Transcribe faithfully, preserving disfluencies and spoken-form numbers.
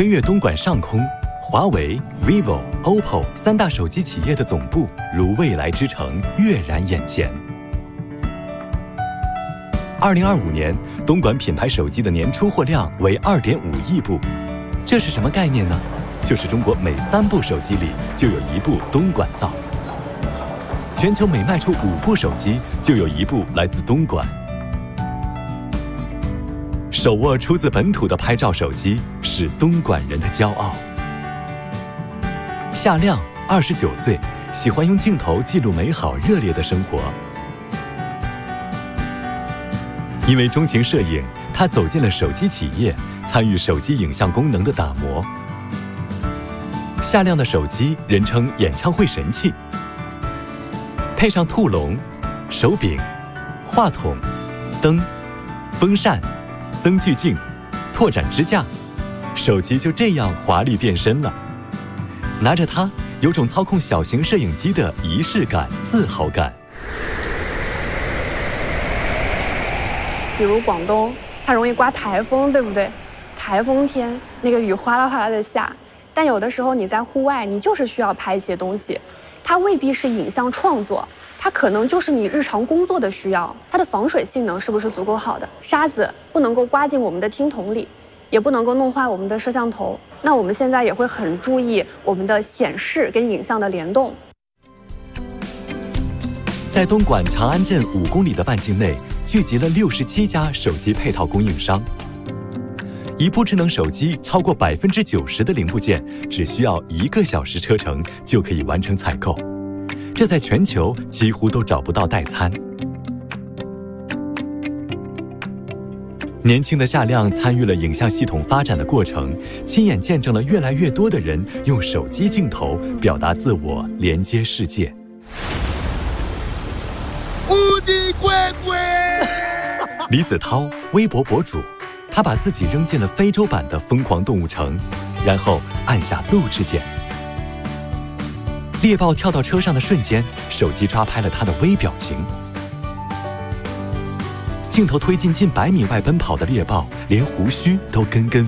飞越东莞上空，华为、vivo、O P P O 三大手机企业的总部如未来之城跃然眼前。二零二五年，东莞品牌手机的年出货量为二点五亿部，这是什么概念呢？就是中国每三部手机里就有一部东莞造，全球每卖出五部手机就有一部来自东莞。手握出自本土的拍照手机是东莞人的骄傲。夏亮，二十九岁，喜欢用镜头记录美好热烈的生活。因为钟情摄影，他走进了手机企业，参与手机影像功能的打磨。夏亮的手机人称演唱会神器，配上兔笼、手柄、话筒、灯、风扇、增距镜、拓展支架，手机就这样华丽变身了。拿着它，有种操控小型摄影机的仪式感、自豪感。 比如广东，它容易刮台风，对不对？台风天，那个雨哗啦哗啦的下，但有的时候你在户外，你就是需要拍一些东西，它未必是影像创作，它可能就是你日常工作的需要。它的防水性能是不是足够好的？沙子不能够刮进我们的听筒里，也不能够弄坏我们的摄像头。那我们现在也会很注意我们的显示跟影像的联动。 在东莞长安镇五公里的半径内，聚集了六十七家手机配套供应商。一部智能手机超过百分之九十的零部件只需要一个小时车程就可以完成采购，这在全球几乎都找不到代餐。年轻的夏亮参与了影像系统发展的过程，亲眼见证了越来越多的人用手机镜头表达自我、连接世界。李子韬，微博博主，他把自己扔进了非洲版的疯狂动物城，然后按下录制键。猎豹跳到车上的瞬间，手机抓拍了他的微表情。镜头推进近百米外奔跑的猎豹，连胡须都根根